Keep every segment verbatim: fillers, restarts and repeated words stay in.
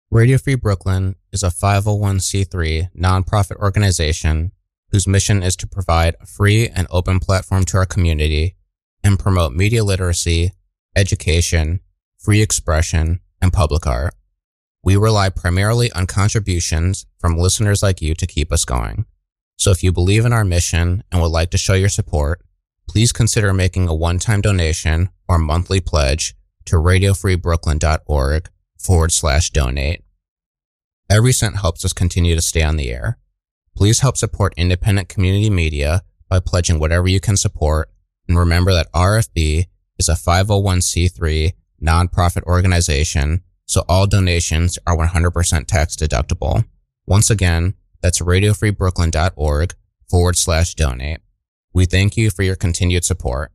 Radio Free Brooklyn is a five oh one c three nonprofit organization whose mission is to provide a free and open platform to our community and promote media literacy, education, free expression, and public art. We rely primarily on contributions from listeners like you to keep us going. So if you believe in our mission and would like to show your support, please consider making a one-time donation or monthly pledge to radiofreebrooklyn.org forward slash donate. Every cent helps us continue to stay on the air. Please help support independent community media by pledging whatever you can support, and remember that R F B is a five oh one c three nonprofit organization, so all donations are one hundred percent tax deductible. Once again, that's radiofreebrooklyn.org forward slash donate. We thank you for your continued support.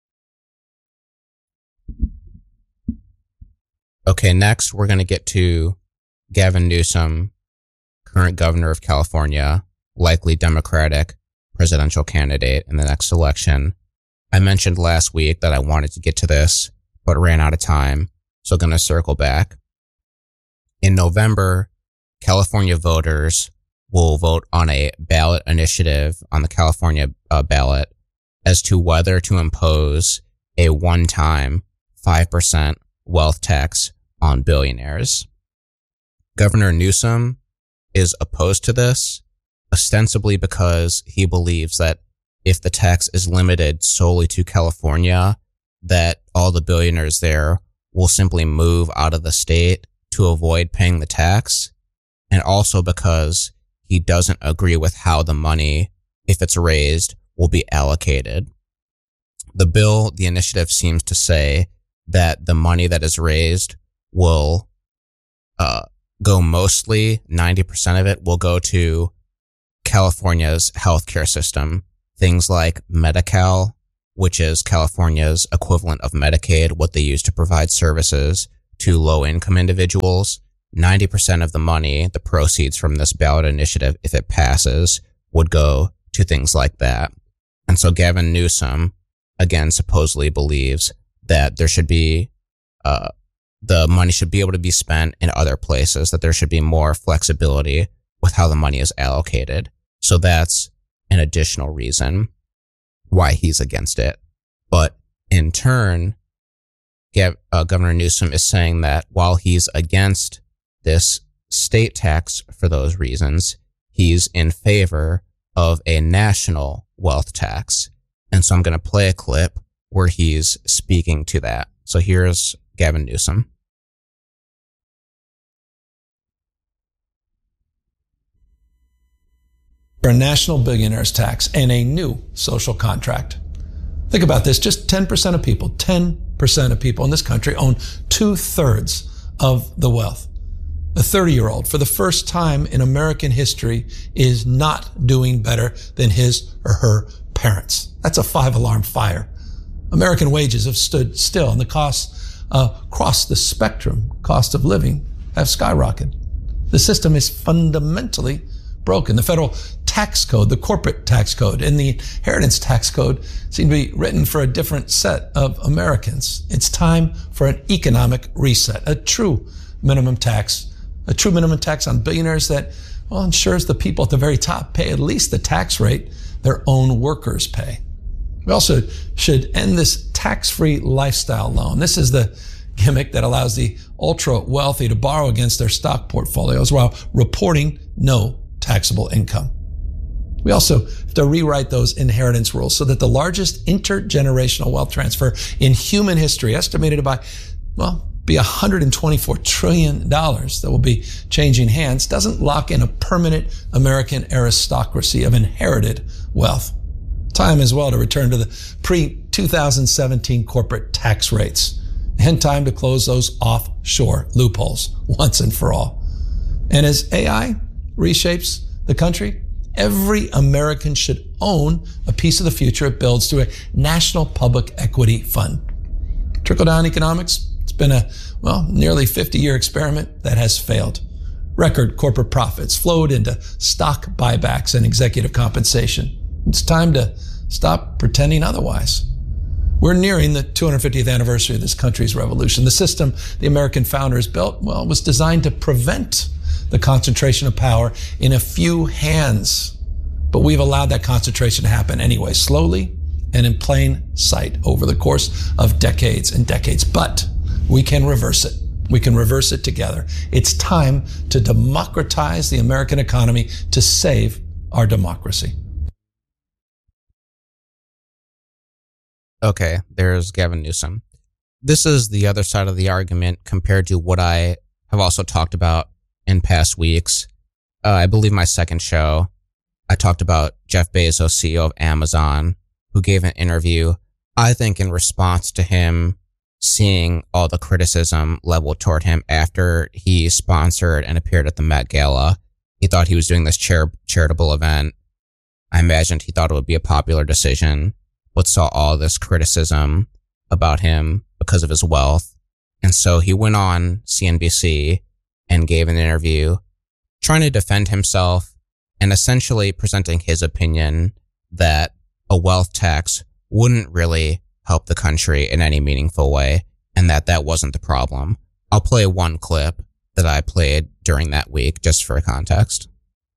Okay, next we're going to get to Gavin Newsom, current governor of California, likely Democratic presidential candidate in the next election. I mentioned last week that I wanted to get to this, but ran out of time, so I'm going to circle back. In November, California voters will vote on a ballot initiative on the California uh, ballot as to whether to impose a one-time five percent wealth tax on billionaires. Governor Newsom is opposed to this, ostensibly because he believes that if the tax is limited solely to California, that all the billionaires there will simply move out of the state to avoid paying the tax, and also because he doesn't agree with how the money, if it's raised, will be allocated. The bill, the initiative seems to say that the money that is raised will uh, go mostly, ninety percent of it will go to California's healthcare system. Things like Medi-Cal, which is California's equivalent of Medicaid, what they use to provide services to low-income individuals. ninety percent of the money, the proceeds from this ballot initiative, if it passes, would go to things like that. And so Gavin Newsom, again, supposedly believes that there should be, uh, the money should be able to be spent in other places, that there should be more flexibility with how the money is allocated. So that's an additional reason why he's against it. But in turn, Gav- uh, Governor Newsom is saying that while he's against this state tax for those reasons, he's in favor of a national wealth tax. And so I'm going to play a clip where he's speaking to that. So here's Gavin Newsom. For a national billionaires tax and a new social contract. Think about this, just ten percent of people, ten percent of people in this country own two-thirds of the wealth. A thirty-year-old, for the first time in American history, is not doing better than his or her parents. That's a five-alarm fire. American wages have stood still, and the costs uh, across the spectrum, cost of living, have skyrocketed. The system is fundamentally broken. The federal tax code, the corporate tax code, and the inheritance tax code seem to be written for a different set of Americans. It's time for an economic reset, a true minimum tax, a true minimum tax on billionaires that, well, ensures the people at the very top pay at least the tax rate their own workers pay. We also should end this tax-free lifestyle loan. This is the gimmick that allows the ultra-wealthy to borrow against their stock portfolios while reporting no taxable income. We also have to rewrite those inheritance rules so that the largest intergenerational wealth transfer in human history, estimated by, well, be one hundred twenty-four trillion dollars that will be changing hands, doesn't lock in a permanent American aristocracy of inherited wealth. Time as well to return to the pre two thousand seventeen corporate tax rates, and time to close those offshore loopholes once and for all. And as A I reshapes the country, every American should own a piece of the future it builds through a national public equity fund. Trickle-down economics, it's been a, well, nearly fifty-year experiment that has failed. Record corporate profits flowed into stock buybacks and executive compensation. It's time to stop pretending otherwise. We're nearing the two hundred fiftieth anniversary of this country's revolution. The system the American founders built, well, was designed to prevent the concentration of power in a few hands. But we've allowed that concentration to happen anyway, slowly and in plain sight over the course of decades and decades. But we can reverse it. We can reverse it together. It's time to democratize the American economy to save our democracy. Okay, there's Gavin Newsom. This is the other side of the argument compared to what I have also talked about in past weeks. Uh, I believe my second show, I talked about Jeff Bezos, C E O of Amazon, who gave an interview, I think in response to him seeing all the criticism leveled toward him after he sponsored and appeared at the Met Gala. He thought he was doing this char- charitable event. I imagined he thought it would be a popular decision, but saw all this criticism about him because of his wealth. And so he went on C N B C and gave an interview trying to defend himself and essentially presenting his opinion that a wealth tax wouldn't really help the country in any meaningful way and that that wasn't the problem. I'll play one clip that I played during that week just for context.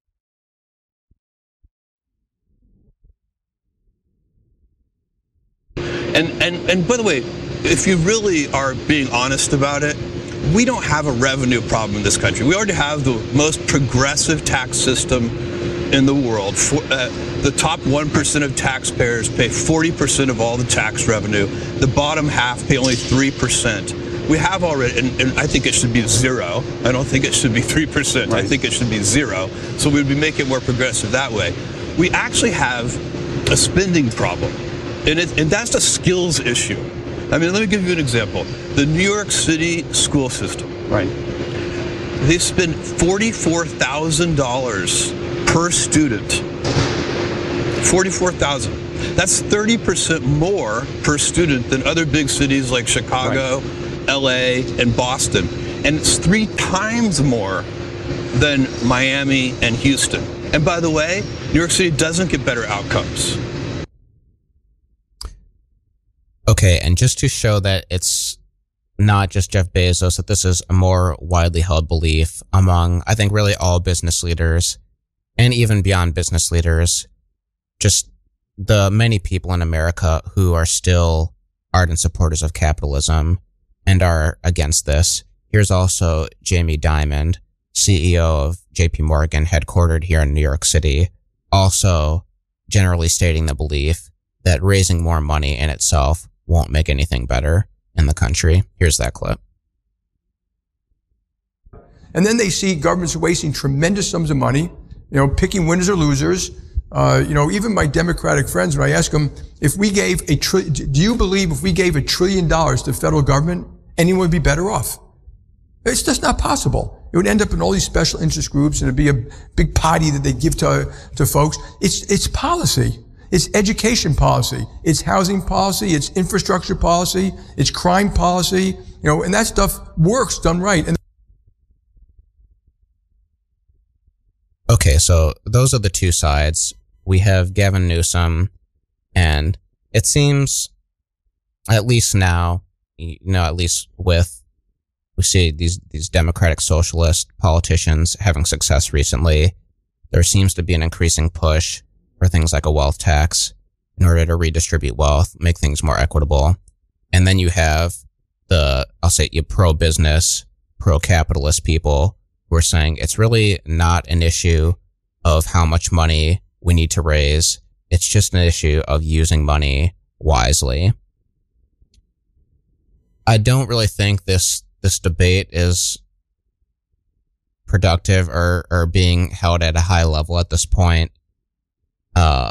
And, and, and by the way, if you really are being honest about it, we don't have a revenue problem in this country. We already have the most progressive tax system in the world. For, uh, the top one percent of taxpayers pay forty percent of all the tax revenue. The bottom half pay only three percent. We have already, and, and I think it should be zero. I don't think it should be three percent. Right. I think it should be zero. So we'd be making it more progressive that way. We actually have a spending problem, and, it, and that's a skills issue. I mean, let me give you an example. The New York City school system. Right. They spend forty-four thousand dollars per student. forty-four thousand dollars. That's thirty percent more per student than other big cities like Chicago, right. L A, and Boston. And it's three times more than Miami and Houston. And by the way, New York City doesn't get better outcomes. Okay, and just to show that it's not just Jeff Bezos, that this is a more widely held belief among, I think, really all business leaders, and even beyond business leaders, just the many people in America who are still ardent supporters of capitalism and are against this. Here's also Jamie Dimon, C E O of J P Morgan, headquartered here in New York City, also generally stating the belief that raising more money in itself won't make anything better in the country. Here's that clip. And then they see governments wasting tremendous sums of money, you know, picking winners or losers. Uh, you know, even my Democratic friends, when I ask them, if we gave a trillion, do you believe if we gave a trillion dollars to the federal government, anyone would be better off? It's just not possible. It would end up in all these special interest groups and it'd be a big party that they give to, to folks. It's, it's policy. It's education policy. It's housing policy. It's infrastructure policy. It's crime policy. You know, and that stuff works done right. And okay, so those are the two sides. We have Gavin Newsom, and it seems, at least now, you know, at least with, we see these, these democratic socialist politicians having success recently, there seems to be an increasing push for things like a wealth tax in order to redistribute wealth, make things more equitable. And then you have the, I'll say, you pro-business, pro-capitalist people who are saying it's really not an issue of how much money we need to raise. It's just an issue of using money wisely. I don't really think this, this debate is productive or, or being held at a high level at this point. Uh,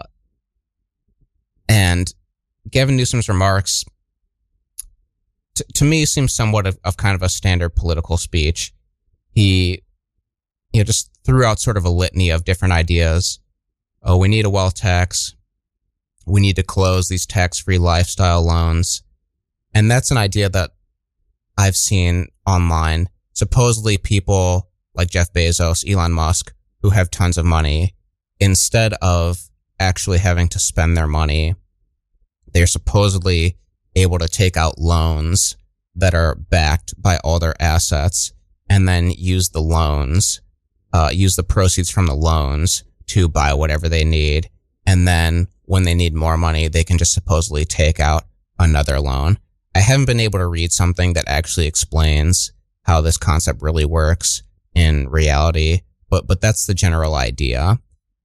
and Gavin Newsom's remarks, t- to me, seem somewhat of, of kind of a standard political speech. He, you know, just threw out sort of a litany of different ideas. Oh, we need a wealth tax. We need to close these tax-free lifestyle loans. And that's an idea that I've seen online. Supposedly people like Jeff Bezos, Elon Musk, who have tons of money, instead of actually having to spend their money, they're supposedly able to take out loans that are backed by all their assets and then use the loans, uh, use the proceeds from the loans to buy whatever they need. And then when they need more money, they can just supposedly take out another loan. I haven't been able to read something that actually explains how this concept really works in reality, but, but that's the general idea.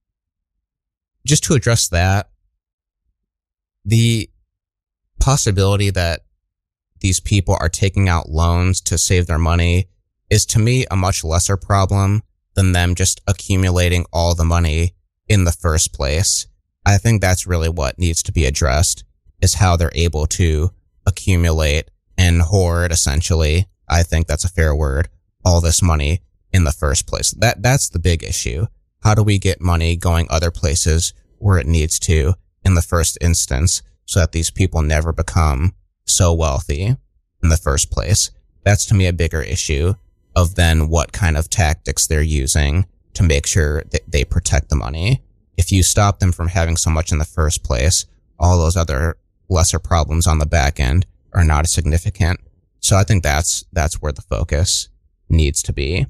Just to address that, the possibility that these people are taking out loans to save their money is, to me, a much lesser problem than them just accumulating all the money in the first place. I think that's really what needs to be addressed, is how they're able to accumulate and hoard, essentially, I think that's a fair word, all this money in the first place. That that's the big issue. How do we get money going other places where it needs to in the first instance so that these people never become so wealthy in the first place? That's, to me, a bigger issue of then what kind of tactics they're using to make sure that they protect the money. If you stop them from having so much in the first place, all those other lesser problems on the back end are not as significant. So I think that's that's where the focus needs to be.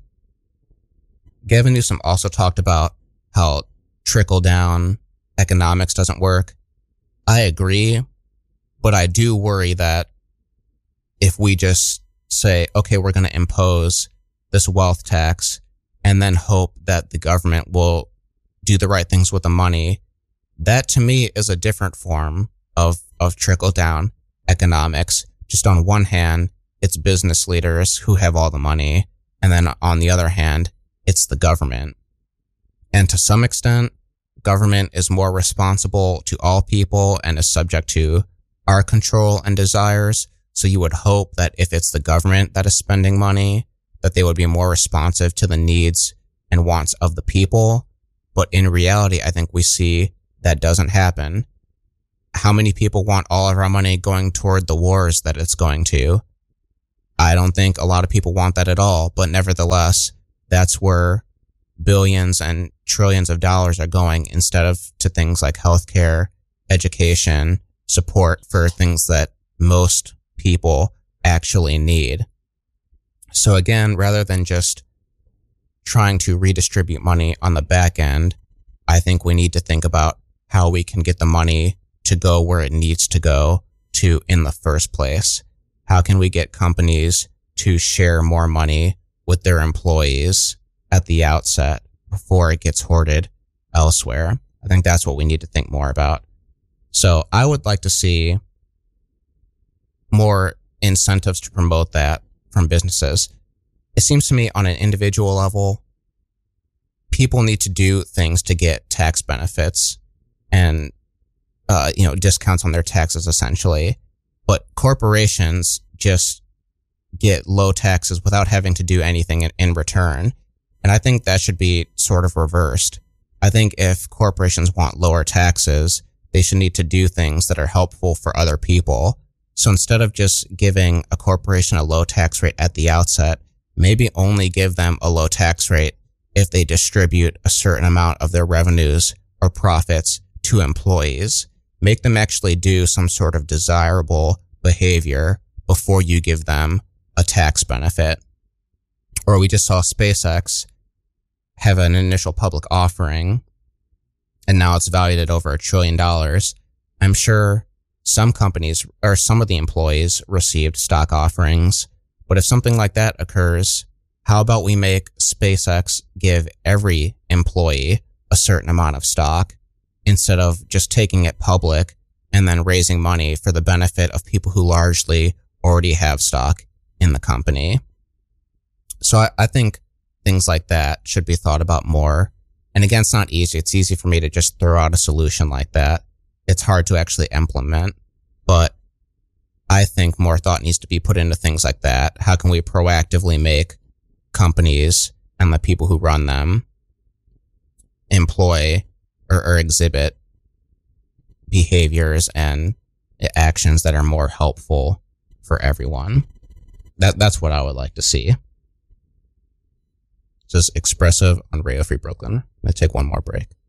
Gavin Newsom also talked about how trickle-down economics doesn't work. I agree, but I do worry that if we just say, okay, we're going to impose this wealth tax and then hope that the government will do the right things with the money, that to me is a different form of, of trickle-down economics. Just on one hand, it's business leaders who have all the money, and then on the other hand, it's the government. And to some extent, government is more responsible to all people and is subject to our control and desires. So you would hope that if it's the government that is spending money, that they would be more responsive to the needs and wants of the people. But in reality, I think we see that doesn't happen. How many people want all of our money going toward the wars that it's going to? I don't think a lot of people want that at all, but nevertheless, that's where billions and trillions of dollars are going instead of to things like healthcare, education, support for things that most people actually need. So again, rather than just trying to redistribute money on the back end, I think we need to think about how we can get the money to go where it needs to go to in the first place. How can we get companies to share more money with their employees at the outset before it gets hoarded elsewhere? I think that's what we need to think more about. So I would like to see more incentives to promote that from businesses. It seems to me on an individual level, people need to do things to get tax benefits and, uh, you know, discounts on their taxes essentially. But corporations just get low taxes without having to do anything in, in return. And I think that should be sort of reversed. I think if corporations want lower taxes, they should need to do things that are helpful for other people. So instead of just giving a corporation a low tax rate at the outset, maybe only give them a low tax rate if they distribute a certain amount of their revenues or profits to employees. Make them actually do some sort of desirable behavior before you give them a tax benefit. Or we just saw SpaceX have an initial public offering, and now it's valued at over a trillion dollars. I'm sure some companies or some of the employees received stock offerings, but if something like that occurs, how about we make SpaceX give every employee a certain amount of stock instead of just taking it public and then raising money for the benefit of people who largely already have stock in the company? So I, I think things like that should be thought about more. And again, it's not easy. It's easy for me to just throw out a solution like that. It's hard to actually implement, but I think more thought needs to be put into things like that. How can we proactively make companies and the people who run them employ or, or exhibit behaviors and actions that are more helpful for everyone? That that's what I would like to see. This is Expressive on Radio Free Brooklyn. I'm going to take one more break.